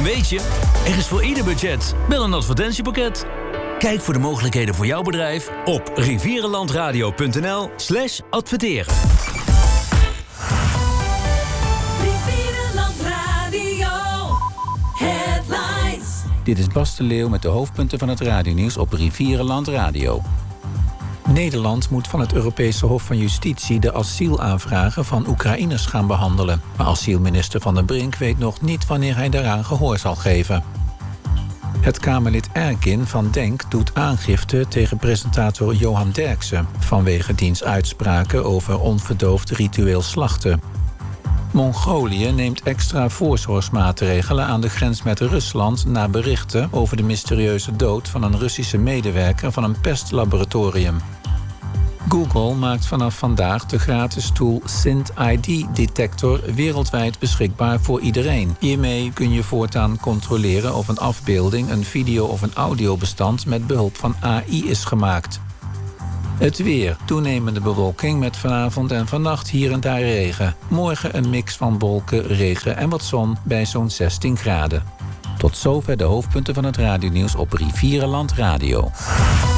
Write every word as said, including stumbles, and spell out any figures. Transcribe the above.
En weet je, er is voor ieder budget wel een advertentiepakket. Kijk voor de mogelijkheden voor jouw bedrijf op rivierenlandradio.nl slash adverteren. Rivierenland Radio Headlines. Dit is Bas de Leeuw met de hoofdpunten van het radionieuws op Rivierenland Radio. Nederland moet van het Europese Hof van Justitie de asielaanvragen van Oekraïners gaan behandelen. Maar asielminister Van den Brink weet nog niet wanneer hij daaraan gehoor zal geven. Het Kamerlid Erkin van Denk doet aangifte tegen presentator Johan Derksen vanwege diens uitspraken over onverdoofd ritueel slachten. Mongolië neemt extra voorzorgsmaatregelen aan de grens met Rusland na berichten over de mysterieuze dood van een Russische medewerker van een pestlaboratorium. Google maakt vanaf vandaag de gratis tool Sint I D-detector wereldwijd beschikbaar voor iedereen. Hiermee kun je voortaan controleren of een afbeelding, een video of een audiobestand met behulp van A I is gemaakt. Het weer. Toenemende bewolking met vanavond en vannacht hier en daar regen. Morgen een mix van wolken, regen en wat zon bij zo'n zestien graden. Tot zover de hoofdpunten van het radionieuws op Rivierenland Radio.